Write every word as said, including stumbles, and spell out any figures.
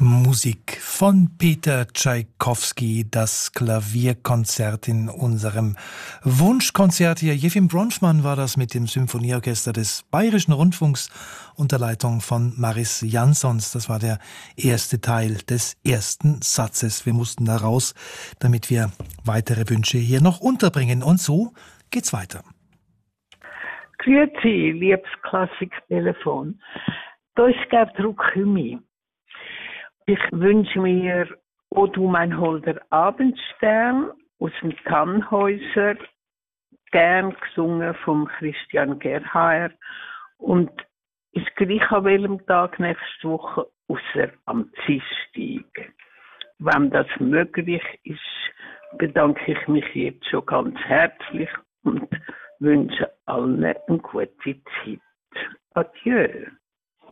Musik von Peter Tschaikowski, das Klavierkonzert in unserem Wunschkonzert hier. Jefim Bronfman war das mit dem Symphonieorchester des Bayerischen Rundfunks unter Leitung von Maris Jansons. Das war der erste Teil des ersten Satzes. Wir mussten da raus, damit wir weitere Wünsche hier noch unterbringen. Und so geht's weiter. Grüezi, liebes Klassiktelefon. Da ist Gerd Ruckümi. Ich wünsche mir «O du mein holder Abendstern» aus dem Tannhäuser, gern gesungen vom Christian Gerhaer, und ist gleich an welchem Tag nächste Woche, ausser am Dienstag. Wenn das möglich ist, bedanke ich mich jetzt schon ganz herzlich und wünsche allen eine gute Zeit. Adieu.